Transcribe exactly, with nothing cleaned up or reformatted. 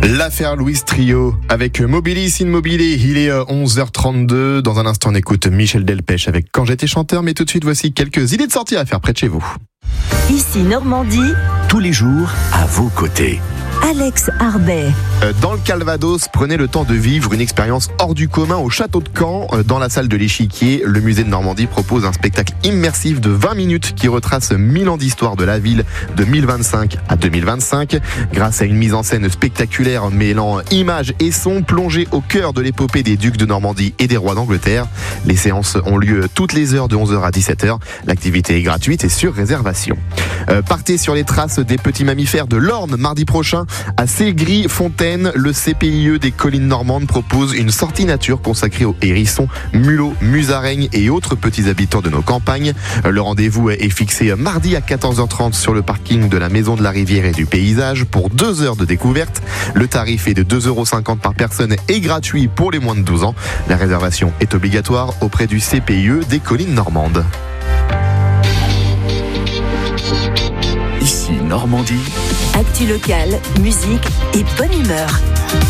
L'affaire Louise Trio avec Mobilis in Mobile. Il est onze heures trente-deux. Dans un instant, on écoute Michel Delpech avec Quand j'étais chanteur. Mais tout de suite, voici quelques idées de sortie à faire près de chez vous. Ici Normandie, tous les jours à vos côtés. Alex Arbet. Dans le Calvados, prenez le temps de vivre une expérience hors du commun au château de Caen. Dans la salle de l'Échiquier, le musée de Normandie propose un spectacle immersif de vingt minutes qui retrace mille ans d'histoire de la ville de mille vingt-cinq à deux mille vingt-cinq. Grâce à une mise en scène spectaculaire mêlant images et sons, plongée au cœur de l'épopée des ducs de Normandie et des rois d'Angleterre. Les séances ont lieu toutes les heures de onze heures à dix-sept heures. L'activité est gratuite et sur réservation. Euh, partez sur les traces des petits mammifères de l'Orne mardi prochain. À Ségris-Fontaine, le C P I E des collines normandes propose une sortie nature consacrée aux hérissons, mulots, musaraignes et autres petits habitants de nos campagnes. Le rendez-vous est fixé mardi à quatorze heures trente sur le parking de la Maison de la Rivière et du Paysage pour deux heures de découverte. Le tarif est de deux euros cinquante par personne et gratuit pour les moins de douze ans. La réservation est obligatoire auprès du C P I E des collines normandes. Ici Normandie. Actu locale, musique et bonne humeur.